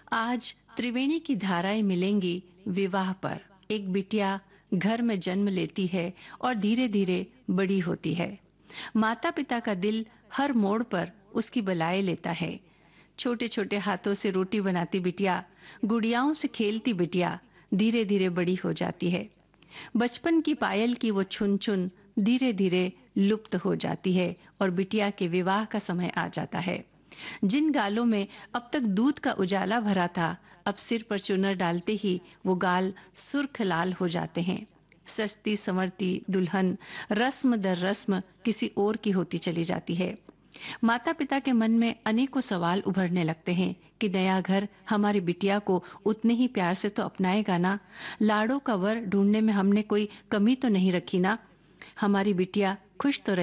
आज त्रिवेणी की धाराएं मिलेंगी विवाह पर। एक बिटिया घर में जन्म लेती है और धीरे धीरे बड़ी होती है। माता पिता का दिल हर मोड़ पर उसकी बलाए लेता है। छोटे छोटे हाथों से रोटी बनाती बिटिया, गुड़ियाओं से खेलती बिटिया धीरे धीरे बड़ी हो जाती है। बचपन की पायल की वो छुन छुन धीरे धीरे लुप्त हो जाती है और बिटिया के विवाह का समय आ जाता है। जिन गालों में अब तक दूध का उजाला भरा था, अब सिर पर चुनर डालते ही वो गाल सुर्ख लाल हो जाते हैं। सजती संवरती दुल्हन रस्म दर रस्म किसी और की होती चली जाती है। माता पिता के मन में अनेकों सवाल उभरने लगते हैं कि नया घर हमारी बिटिया को उतने ही प्यार से तो अपनाएगा ना। लाड़ों का वर ढूंढने में हमने कोई कमी तो नहीं रखी ना। हमारी बिटिया खुश तो